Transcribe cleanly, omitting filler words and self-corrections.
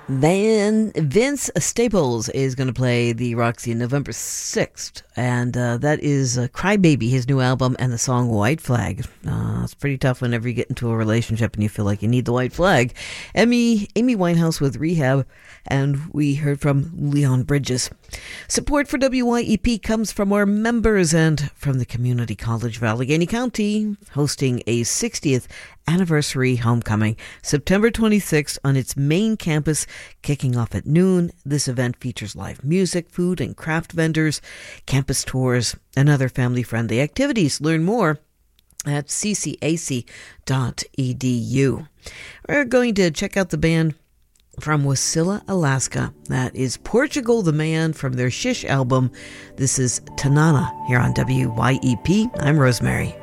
Vince Staples is going to play the Roxy on November 6th, and that is Crybaby, his new album, and the song White Flag. It's pretty tough whenever you get into a relationship and you feel like you need the white flag. Amy Winehouse with Rehab, and we heard from Leon Bridges. Support for WYEP comes from our members and from the Community College of Allegheny County, hosting a 60th anniversary homecoming, September 26th on its main campus, kicking off at noon. This event features live music, food and craft vendors, campus tours, and other family-friendly activities. Learn more at ccac.edu. We're going to check out the band from Wasilla, Alaska. That is Portugal the Man from their Shish album. This is Tanana here on WYEP. I'm Rosemary.